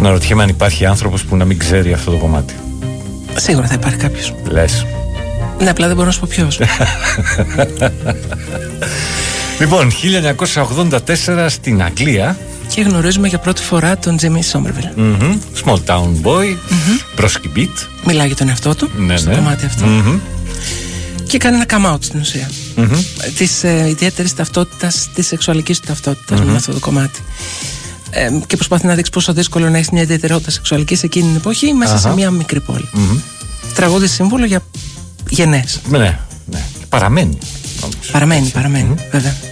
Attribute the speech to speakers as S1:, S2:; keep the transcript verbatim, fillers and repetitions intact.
S1: Αναρωτιέμαι αν υπάρχει άνθρωπος που να μην ξέρει αυτό το κομμάτι.
S2: Σίγουρα θα υπάρχει κάποιος.
S1: Λες?
S2: Ναι, απλά δεν μπορώ να σου πω ποιος.
S1: Λοιπόν, χίλια εννιακόσια ογδόντα τέσσερα στην Αγγλία.
S2: Και γνωρίζουμε για πρώτη φορά τον Jimmy Somerville.
S1: Mm-hmm. Small Town Boy, mm-hmm. Broski Beat.
S2: Μιλάει για τον εαυτό του,
S1: ναι,
S2: στο
S1: ναι.
S2: κομμάτι αυτό.
S1: Mm-hmm.
S2: Και κάνει ένα come out στην ουσία. Mm-hmm. Της ε, ιδιαίτερης ταυτότητας, της σεξουαλικής του ταυτότητας, mm-hmm. με αυτό το κομμάτι. Ε, και προσπαθεί να δείξει πόσο δύσκολο να έχει μια ιδιαιτερότητα σεξουαλική σε εκείνη την εποχή μέσα uh-huh. σε μια μικρή πόλη. Mm-hmm. Τραγούδι σύμβολο για γενναίες.
S1: Ναι, ναι. Παραμένει.
S2: Παραμένει, παραμένει, mm-hmm. βέβαια.